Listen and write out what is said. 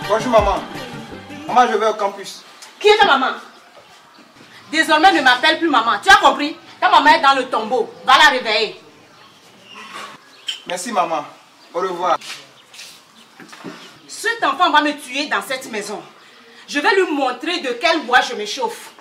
Bonjour maman. Maman, je vais au campus. Qui est ta maman? Désormais, ne m'appelle plus maman. Tu as compris? Ta maman est dans le tombeau. Va la réveiller. Merci maman. Au revoir. Cet enfant va me tuer dans cette maison. Je vais lui montrer de quel bois je me chauffe.